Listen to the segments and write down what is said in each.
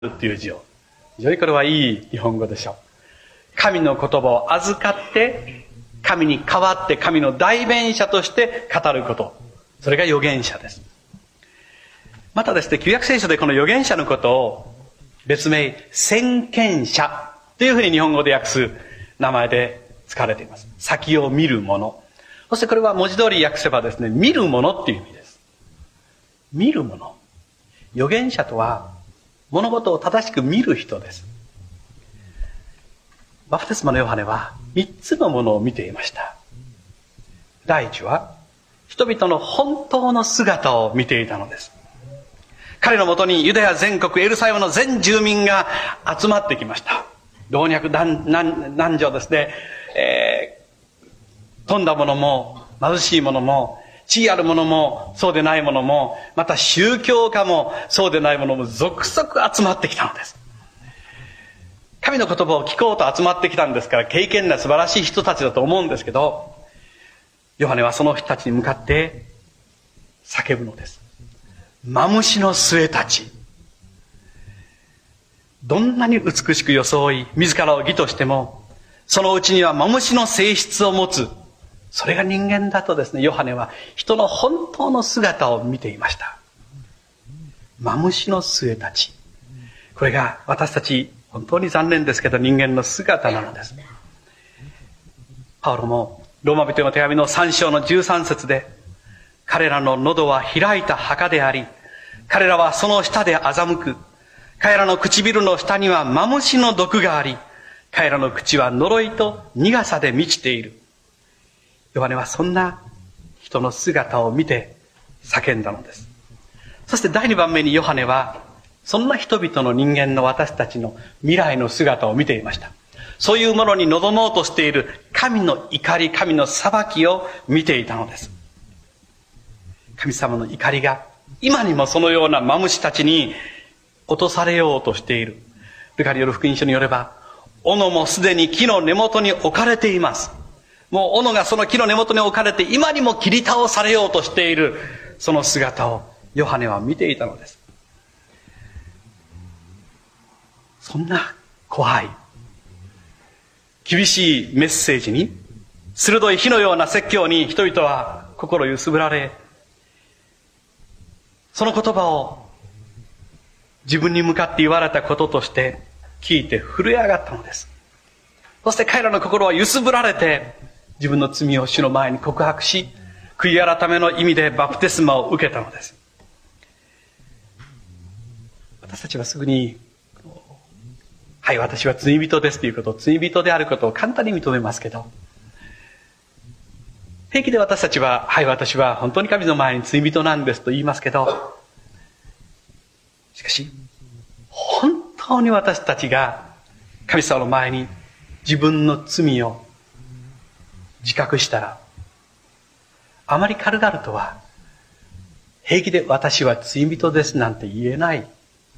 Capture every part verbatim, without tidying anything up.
っていう字を、非常にこれはいい日本語でしょう。神の言葉を預かって神に代わって神の代弁者として語ること、それが預言者です。またですね、旧約聖書でこの預言者のことを別名先見者というふうに日本語で訳す名前で使われています。先を見る者。そしてこれは文字通り訳せばですね、見る者っていう意味です。見る者。預言者とは物事を正しく見る人です。バプテスマのヨハネは三つのものを見ていました。第一は人々の本当の姿を見ていたのです。彼のもとにユダヤ全国エルサレムの全住民が集まってきました。老若男女ですね、えー、富んだ者も貧しい者も地位ある者もそうでない者も、また宗教家もそうでない者も続々集まってきたのです。神の言葉を聞こうと集まってきたんですから、敬虔な素晴らしい人たちだと思うんですけど、ヨハネはその人たちに向かって叫ぶのです。マムシの末たち。どんなに美しく装い自らを義としても、そのうちにはマムシの性質を持つ、それが人間だとですね、ヨハネは人の本当の姿を見ていました。マムシの末たち。これが私たち本当に残念ですけど人間の姿なのです。パウロもローマ人への手紙のさん章のじゅうさん節で、彼らの喉は開いた墓であり、彼らはその下で欺く。彼らの唇の下にはマムシの毒があり、彼らの口は呪いと苦さで満ちている。ヨハネはそんな人の姿を見て叫んだのです。そして第二番目にヨハネはそんな人々の人間の私たちの未来の姿を見ていました。そういうものに臨もうとしている神の怒り、神の裁きを見ていたのです。神様の怒りが今にもそのようなマムシたちに落とされようとしている。ルカによる福音書によれば、斧もすでに木の根元に置かれています。もう斧がその木の根元に置かれて今にも切り倒されようとしている、その姿をヨハネは見ていたのです。そんな怖い、厳しいメッセージに、鋭い火のような説教に人々は心揺すぶられ、その言葉を自分に向かって言われたこととして聞いて震え上がったのです。そして彼らの心は揺すぶられて、自分の罪を主の前に告白し、悔い改めの意味でバプテスマを受けたのです。私たちはすぐに、はい、私は罪人ですということを、罪人であることを簡単に認めますけど、平気で私たちは、はい、私は本当に神の前に罪人なんですと言いますけど、しかし、本当に私たちが神様の前に自分の罪を自覚したら、あまり軽々とは、平気で私は罪人ですなんて言えない。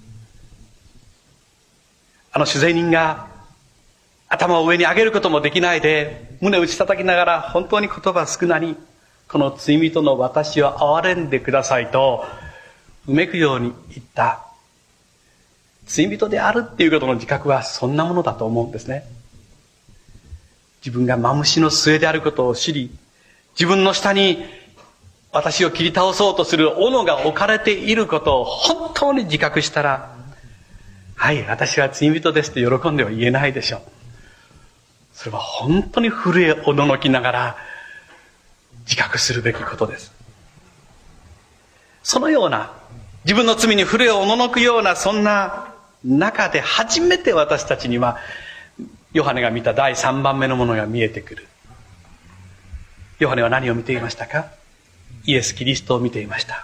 あの主税人が頭を上に上げることもできないで、胸を打ち叩きながら本当に言葉少なに、この罪人の私を憐れんでくださいと、うめくように言った。罪人であるっていうことの自覚はそんなものだと思うんですね。自分がマムシの末であることを知り、自分の下に私を切り倒そうとする斧が置かれていることを本当に自覚したら、はい、私は罪人ですと喜んでは言えないでしょう。それは本当に震えおののきながら自覚するべきことです。そのような、自分の罪に震えおののくようなそんな中で初めて私たちにはヨハネが見た第三番目のものが見えてくる。ヨハネは何を見ていましたか？イエス・キリストを見ていました。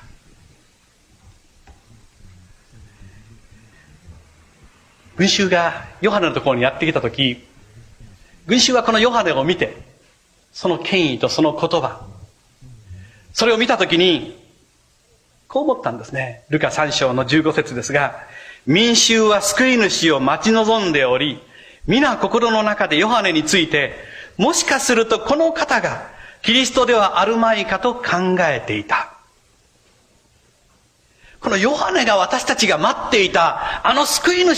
群衆がヨハネのところにやってきたとき、群衆はこのヨハネを見て、その権威とその言葉、それを見たときに、こう思ったんですね。ルカさん章のじゅうご節ですが、民衆は救い主を待ち望んでおり、皆心の中でヨハネについて、もしかするとこの方がキリストではあるまいかと考えていた。 このヨハネが私たちが待っていた、あの救い主